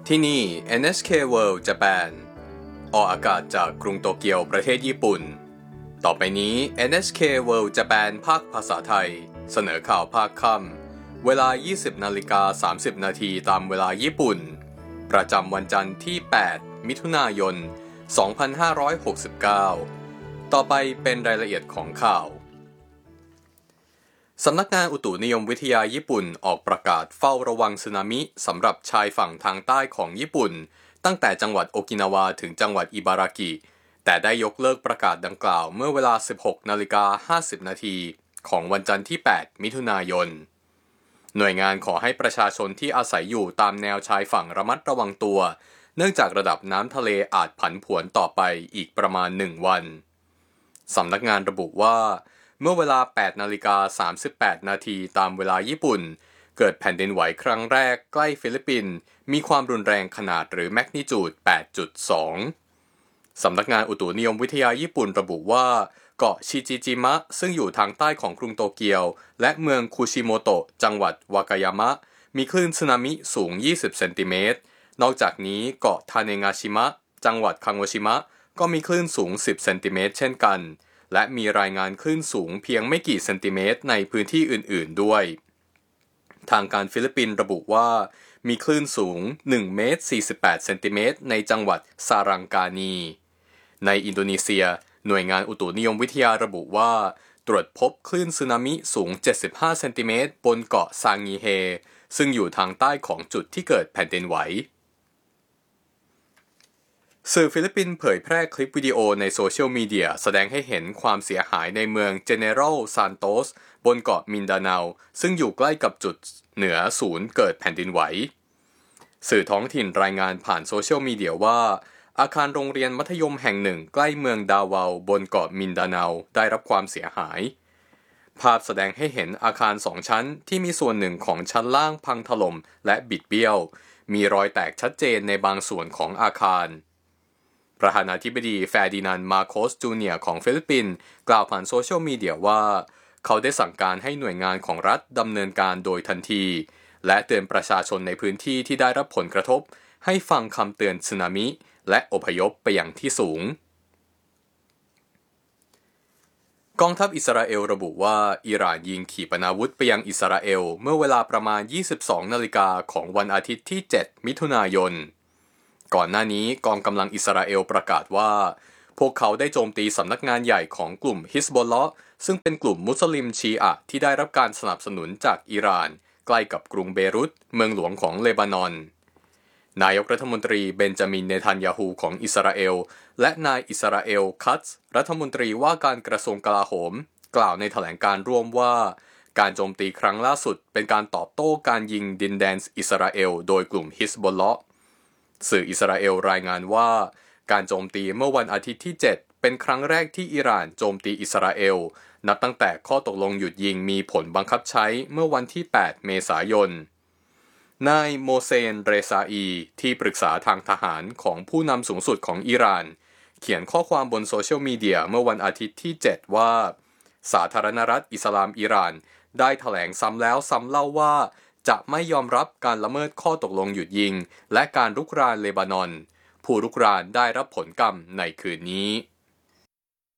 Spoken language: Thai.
ที่นี่ NHK World Japan ออกอากาศจากกรุงโตเกียวประเทศญี่ปุ่นต่อไปนี้ NHK World Japan ภาคภาษาไทยเสนอข่าวภาคค่ำเวลา 20:30 นาทีตามเวลาญี่ปุ่นประจำวันจันทร์ที่ 8 มิถุนายน 2569 ต่อไปเป็นรายละเอียดของข่าวสำนักงานอุตุนิยมวิทยาญี่ปุ่นออกประกาศเฝ้าระวังสึนามิสำหรับชายฝั่งทางใต้ของญี่ปุ่นตั้งแต่จังหวัดโอกินาวาถึงจังหวัดอิบารากิแต่ได้ยกเลิกประกาศดังกล่าวเมื่อเวลา 16:50 นาทีของวันจันทร์ที่ 8 มิถุนายนหน่วยงานขอให้ประชาชนที่อาศัยอยู่ตามแนวชายฝั่งระมัดระวังตัวเนื่องจากระดับน้ำทะเลอาจผันผวนต่อไปอีกประมาณ1 วันสำนักงานระบุว่าเมื่อเวลา 8:38 นาทีตามเวลาญี่ปุ่นเกิดแผ่นดินไหวครั้งแรกใกล้ฟิลิปปินส์มีความรุนแรงขนาดหรือแมกนิจูด 8.2 สำนักงานอุตุนิยมวิทยาญี่ปุ่นระบุว่าเกาะชิจิจิมะซึ่งอยู่ทางใต้ของกรุงโตเกียวและเมืองคุชิโมโตะจังหวัดวากายามะมีคลื่นสึนามิสูง20เซนติเมตรนอกจากนี้เกาะทาเนงาชิมะจังหวัดคังโอชิมะก็มีคลื่นสูง10เซนติเมตรเช่นกันและมีรายงานคลื่นสูงเพียงไม่กี่เซนติเมตรในพื้นที่อื่นๆด้วยทางการฟิลิปปินส์ระบุว่ามีคลื่นสูง1เมตร48เซนติเมตรในจังหวัดซารังกานีในอินโดนีเซียหน่วยงานอุตุนิยมวิทยาระบุว่าตรวจพบคลื่นสึนามิสูง75เซนติเมตรบนเกาะซางีเฮซึ่งอยู่ทางใต้ของจุดที่เกิดแผ่นดินไหวสื่อฟิลิปปินส์เผยแพร่คลิปวิดีโอในโซเชียลมีเดียแสดงให้เห็นความเสียหายในเมืองเจเนอรัลซานโตสบนเกาะมินดาเนาซึ่งอยู่ใกล้กับจุดเหนือศูนย์เกิดแผ่นดินไหวสื่อท้องถิ่นรายงานผ่านโซเชียลมีเดียว่าอาคารโรงเรียนมัธยมแห่งหนึ่งใกล้เมืองดาวาวบนเกาะมินดาเนาได้รับความเสียหายภาพแสดงให้เห็นอาคาร2 ชั้นที่มีส่วนหนึ่งของชั้นล่างพังถล่มและบิดเบี้ยวมีรอยแตกชัดเจนในบางส่วนของอาคารประธานาธิบดีเฟร์ดินานด์ มาโคส จูเนียร์ของฟิลิปปินส์กล่าวผ่านโซเชียลมีเดียว่าเขาได้สั่งการให้หน่วยงานของรัฐดำเนินการโดยทันทีและเตือนประชาชนในพื้นที่ที่ได้รับผลกระทบให้ฟังคำเตือนสึนามิและอพยพไปยังที่สูงกองทัพอิสราเอลระบุว่าอิหร่านยิงขีปนาวุธไปยังอิสราเอลเมื่อเวลาประมาณ 22 นาฬิกาของวันอาทิตย์ที่ 7 มิถุนายนก่อนหน้านี้กองกำลังอิสราเอลประกาศว่าพวกเขาได้โจมตีสำนักงานใหญ่ของกลุ่มฮิซบอลเลาะห์ซึ่งเป็นกลุ่มมุสลิมชีอะห์ที่ได้รับการสนับสนุนจากอิหร่านใกล้กับกรุงเบรุตเมืองหลวงของเลบานอนนายกรัฐมนตรีเบนจามินเนทันยาฮูของอิสราเอลและนายอิสราเอลคัตซ์รัฐมนตรีว่าการกระทรวงกลาโหมกล่าวในแถลงการณ์ร่วมว่าการโจมตีครั้งล่าสุดเป็นการตอบโต้การยิงดินแดนอิสราเอลโดยกลุ่มฮิซบอลเลาะห์สื่ออิสราเอลรายงานว่าการโจมตีเมื่อวันอาทิตย์ที่ 7เป็นครั้งแรกที่อิหร่านโจมตีอิสราเอลนับตั้งแต่ข้อตกลงหยุดยิงมีผลบังคับใช้เมื่อวันที่ 8 เมษายนนายโมเซน เรซาอีที่ปรึกษาทางทหารของผู้นำสูงสุดของอิหร่านเขียนข้อความบนโซเชียลมีเดียเมื่อวันอาทิตย์ที่ 7ว่าสาธารณรัฐอิสลามอิหร่านได้แถลงซ้ำแล้วซ้ำเล่าว่าจะไม่ยอมรับการละเมิดข้อตกลงหยุดยิงและการรุกรานเลบานอนผู้รุกรานได้รับผลกรรมในคืนนี้